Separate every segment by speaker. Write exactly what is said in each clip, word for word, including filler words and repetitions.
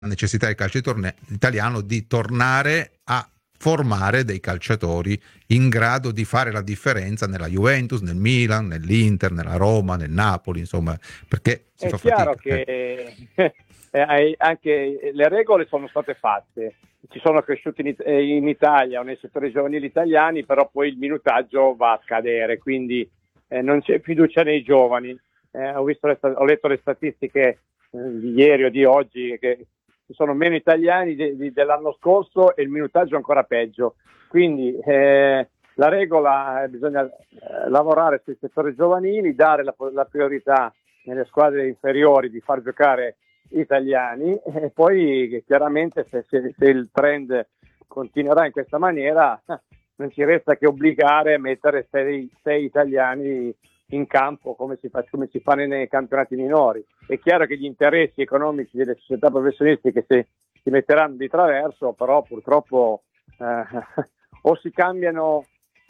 Speaker 1: necessità del calcio torne- italiano di tornare a formare dei calciatori in grado di fare la differenza nella Juventus, nel Milan, nell'Inter, nella Roma, nel Napoli, insomma, perché si
Speaker 2: È
Speaker 1: fa
Speaker 2: chiaro
Speaker 1: fatica.
Speaker 2: che eh, anche le regole sono state fatte, ci sono cresciuti in, in Italia nei settori giovanili italiani, però poi il minutaggio va a scadere, quindi eh, non c'è fiducia nei giovani. Eh, ho, visto le, ho letto le statistiche eh, di ieri o di oggi che ci sono meno italiani di, di, dell'anno scorso e il minutaggio è ancora peggio, quindi eh, la regola è bisogna eh, lavorare sui settori giovanili, dare la, la priorità nelle squadre inferiori di far giocare italiani e poi chiaramente se, se, se il trend continuerà in questa maniera non ci resta che obbligare a mettere sei, sei italiani in campo come si fa, come si fa nei campionati minori. È chiaro che gli interessi economici delle società professionistiche si, si metteranno di traverso, però purtroppo eh, o si cambiano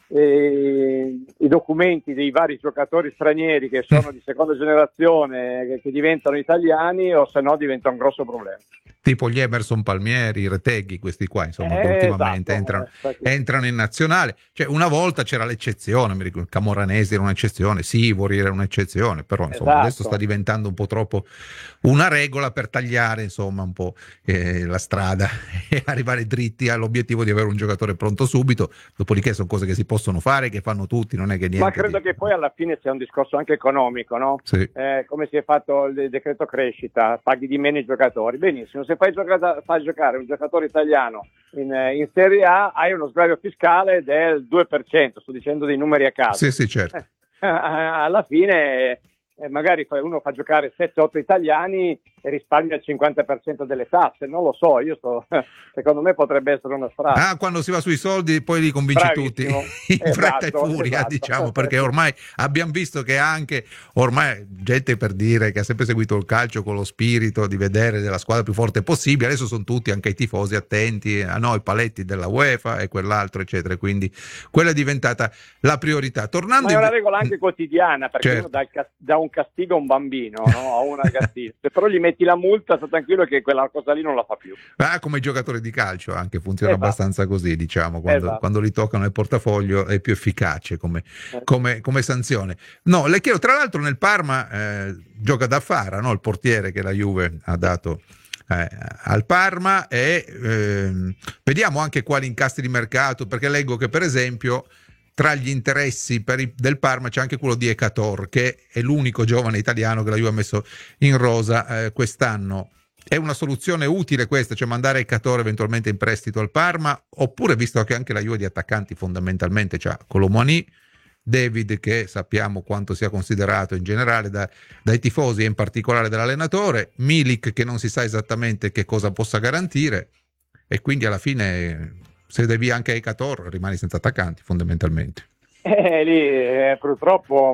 Speaker 2: eh, i documenti dei vari giocatori stranieri che sono di seconda generazione che, che diventano italiani, o se no diventa un grosso problema.
Speaker 1: Tipo gli Emerson Palmieri, i Reteghi, questi qua, insomma,
Speaker 2: eh,
Speaker 1: che ultimamente
Speaker 2: esatto,
Speaker 1: entrano,
Speaker 2: eh,
Speaker 1: entrano in nazionale. Cioè, una volta c'era l'eccezione, mi ricordo, Camoranesi era un'eccezione, Sivori era un'eccezione, però insomma
Speaker 2: esatto.
Speaker 1: adesso sta diventando un po' troppo una regola per tagliare insomma un po' eh, la strada e arrivare dritti all'obiettivo di avere un giocatore pronto subito. Dopodiché sono cose che si possono fare, che fanno tutti, non è che niente.
Speaker 2: Ma credo
Speaker 1: di...
Speaker 2: che poi alla fine sia un discorso anche economico, no?
Speaker 1: Sì.
Speaker 2: Eh, come si è fatto il decreto crescita, paghi di meno i giocatori. Benissimo, se fai, giocata, fai giocare un giocatore italiano in, in Serie A hai uno sgravio fiscale del due per cento, sto dicendo dei numeri a caso.
Speaker 1: Sì, sì, certo.
Speaker 2: Eh, alla fine eh, magari uno fa giocare sette otto italiani e risparmia il cinquanta per cento delle tasse, non lo so, io sto, secondo me potrebbe essere una strada.
Speaker 1: Ah, quando si va sui soldi poi li convinci
Speaker 2: Bravissimo.
Speaker 1: tutti in
Speaker 2: Esatto,
Speaker 1: fretta e furia,
Speaker 2: esatto.
Speaker 1: diciamo, perché ormai abbiamo visto che anche, ormai gente per dire che ha sempre seguito il calcio con lo spirito di vedere della squadra più forte possibile, adesso sono tutti, anche i tifosi, attenti a noi, i paletti della UEFA e quell'altro, eccetera, quindi quella è diventata la priorità. Tornando
Speaker 2: Ma è una
Speaker 1: in...
Speaker 2: regola anche quotidiana, perché certo. Uno dà, il, dà un castigo a un bambino, no? A una castigo. Se però gli metti la multa, sta tranquillo che quella cosa lì non la fa più.
Speaker 1: Ah, come i giocatori di calcio anche funziona
Speaker 2: esatto.
Speaker 1: abbastanza così, diciamo, quando,
Speaker 2: esatto.
Speaker 1: quando li toccano nel portafoglio è più efficace come, come, come sanzione. No, le chiedo, tra l'altro nel Parma eh, gioca da Fara, no? Il portiere che la Juve ha dato eh, al Parma, e eh, vediamo anche quali incastri di mercato, perché leggo che per esempio tra gli interessi per i, del Parma c'è anche quello di Ecator, che è l'unico giovane italiano che la Juve ha messo in rosa eh, quest'anno. È una soluzione utile questa, cioè mandare Ecator eventualmente in prestito al Parma, oppure, visto che anche la Juve di attaccanti fondamentalmente c'ha Colomani, David, che sappiamo quanto sia considerato in generale da, dai tifosi e in particolare dall'allenatore, Milik, che non si sa esattamente che cosa possa garantire, e quindi alla fine se devi anche Ecator rimani senza attaccanti fondamentalmente.
Speaker 2: Eh, lì eh, purtroppo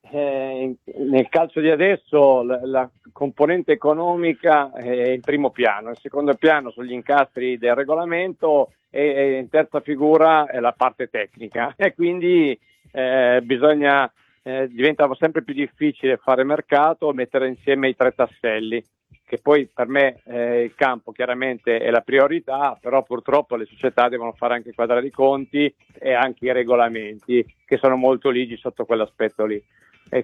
Speaker 2: eh, nel calcio di adesso la, la componente economica è in primo piano, in secondo piano sono gli incastri del regolamento e, e in terza figura è la parte tecnica, e quindi eh, bisogna eh, diventa sempre più difficile fare mercato, mettere insieme i tre tasselli, che poi per me eh, il campo chiaramente è la priorità, però purtroppo le società devono fare anche quadrare i conti e anche i regolamenti, che sono molto ligi sotto quell'aspetto lì, e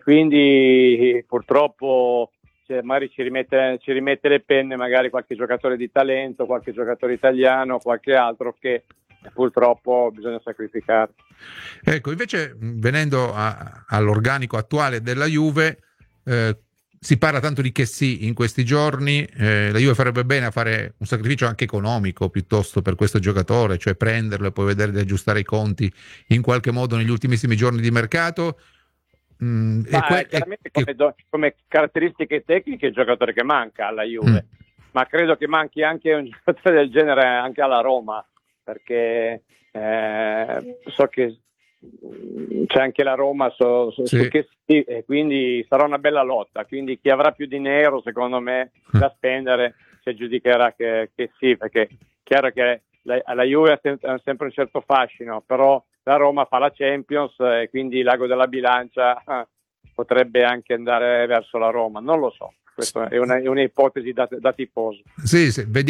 Speaker 2: quindi purtroppo cioè, magari ci rimette, ci rimette le penne magari qualche giocatore di talento, qualche giocatore italiano, qualche altro che purtroppo bisogna sacrificare.
Speaker 1: Ecco, invece venendo a, all'organico attuale della Juve, eh, si parla tanto di Chessy in questi giorni, eh, la Juve farebbe bene a fare un sacrificio anche economico piuttosto per questo giocatore, cioè prenderlo e poi vedere di aggiustare i conti in qualche modo negli ultimissimi giorni di mercato.
Speaker 2: Mm, ma que- chiaramente come, do- come caratteristiche tecniche il giocatore che manca alla Juve, mm. ma credo che manchi anche un giocatore del genere anche alla Roma, perché eh, so che c'è anche la Roma so, so, sì. su che sì, e quindi sarà una bella lotta, quindi chi avrà più dinero secondo me da spendere si aggiudicherà che, che sì, perché è chiaro che la, la Juve ha sempre un certo fascino, però la Roma fa la Champions e quindi l'ago della bilancia eh, potrebbe anche andare verso la Roma, non lo so. Questa è una, è un'ipotesi da, da tifoso.
Speaker 1: Sì, sì, vediamo.